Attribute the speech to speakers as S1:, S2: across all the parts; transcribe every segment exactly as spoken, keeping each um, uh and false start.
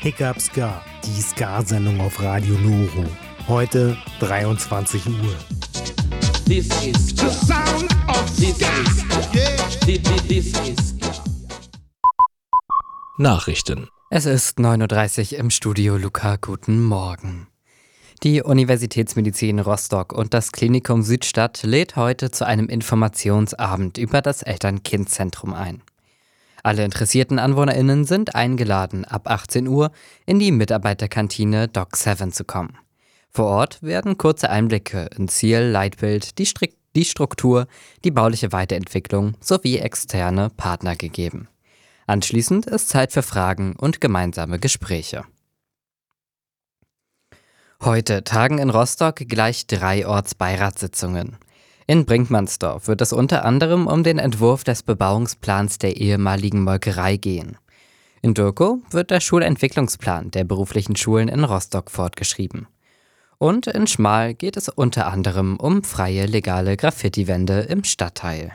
S1: Hiccup Ska, die Ska-Sendung auf Radio Loro. Heute dreiundzwanzig Uhr.
S2: This is Ska. The sound of this is Ska. Yeah. This is Ska.
S3: Nachrichten.
S4: Es ist neun Uhr dreißig im Studio. Luca, guten Morgen. Die Universitätsmedizin Rostock und das Klinikum Südstadt lädt heute zu einem Informationsabend über das Eltern-Kind-Zentrum ein. Alle interessierten AnwohnerInnen sind eingeladen, ab achtzehn Uhr in die Mitarbeiterkantine Doc sieben zu kommen. Vor Ort werden kurze Einblicke in Ziel, Leitbild, die, Strik- die Struktur, die bauliche Weiterentwicklung sowie externe Partner gegeben. Anschließend ist Zeit für Fragen und gemeinsame Gespräche. Heute tagen in Rostock gleich drei Ortsbeiratssitzungen. In Brinkmannsdorf wird es unter anderem um den Entwurf des Bebauungsplans der ehemaligen Molkerei gehen. In Dürkow wird der Schulentwicklungsplan der beruflichen Schulen in Rostock fortgeschrieben. Und in Schmal geht es unter anderem um freie legale Graffitiwände im Stadtteil.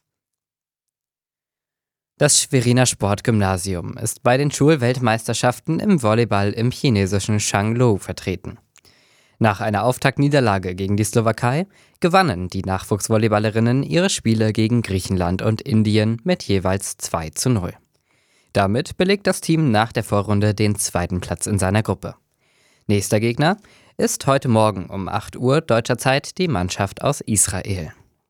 S4: Das Schweriner Sportgymnasium ist bei den Schulweltmeisterschaften im Volleyball im chinesischen Shangzhou vertreten. Nach einer Auftaktniederlage gegen die Slowakei gewannen die Nachwuchsvolleyballerinnen ihre Spiele gegen Griechenland und Indien mit jeweils zwei zu null. Damit belegt das Team nach der Vorrunde den zweiten Platz in seiner Gruppe. Nächster Gegner ist heute Morgen um acht Uhr deutscher Zeit die Mannschaft aus Israel.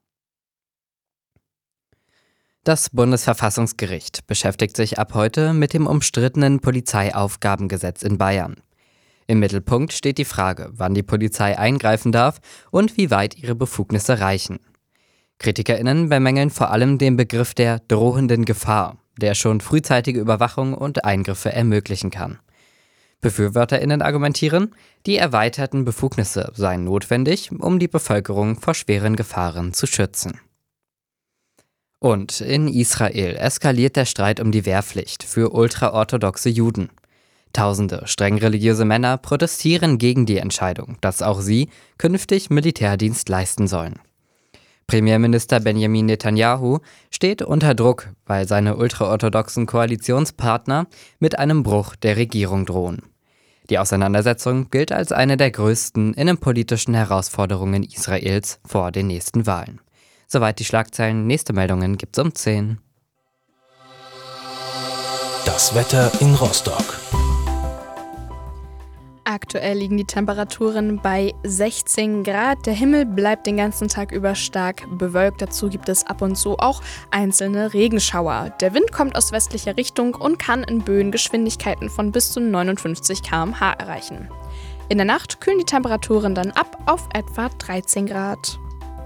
S4: Das Bundesverfassungsgericht beschäftigt sich ab heute mit dem umstrittenen Polizeiaufgabengesetz in Bayern. Im Mittelpunkt steht die Frage, wann die Polizei eingreifen darf und wie weit ihre Befugnisse reichen. KritikerInnen bemängeln vor allem den Begriff der drohenden Gefahr, der schon frühzeitige Überwachung und Eingriffe ermöglichen kann. BefürworterInnen argumentieren, die erweiterten Befugnisse seien notwendig, um die Bevölkerung vor schweren Gefahren zu schützen. Und in Israel eskaliert der Streit um die Wehrpflicht für ultraorthodoxe Juden. Tausende streng religiöse Männer protestieren gegen die Entscheidung, dass auch sie künftig Militärdienst leisten sollen. Premierminister Benjamin Netanyahu steht unter Druck, weil seine ultraorthodoxen Koalitionspartner mit einem Bruch der Regierung drohen. Die Auseinandersetzung gilt als eine der größten innenpolitischen Herausforderungen Israels vor den nächsten Wahlen. Soweit die Schlagzeilen. Nächste Meldungen gibt's um zehn.
S3: Das Wetter in Rostock.
S5: Aktuell liegen die Temperaturen bei sechzehn Grad. Der Himmel bleibt den ganzen Tag über stark bewölkt. Dazu gibt es ab und zu auch einzelne Regenschauer. Der Wind kommt aus westlicher Richtung und kann in Böen Geschwindigkeiten von bis zu neunundfünfzig Kilometer pro Stunde erreichen. In der Nacht kühlen die Temperaturen dann ab auf etwa dreizehn Grad.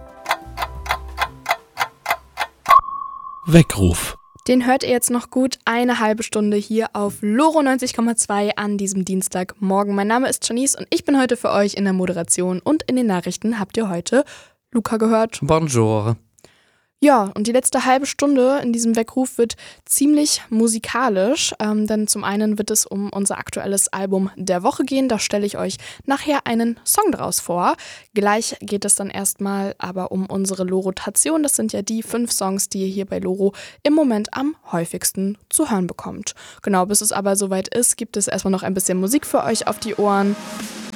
S3: Weckruf.
S5: Den hört ihr jetzt noch gut eine halbe Stunde hier auf Loro neunzig Komma zwei an diesem Dienstagmorgen. Mein Name ist Janice und ich bin heute für euch in der Moderation und in den Nachrichten habt ihr heute Luca gehört.
S4: Bonjour.
S5: Ja, und die letzte halbe Stunde in diesem Weckruf wird ziemlich musikalisch, ähm, denn zum einen wird es um unser aktuelles Album der Woche gehen, da stelle ich euch nachher einen Song draus vor. Gleich geht es dann erstmal aber um unsere Loro-Tation, das sind ja die fünf Songs, die ihr hier bei Loro im Moment am häufigsten zu hören bekommt. Genau, bis es aber soweit ist, gibt es erstmal noch ein bisschen Musik für euch auf die Ohren.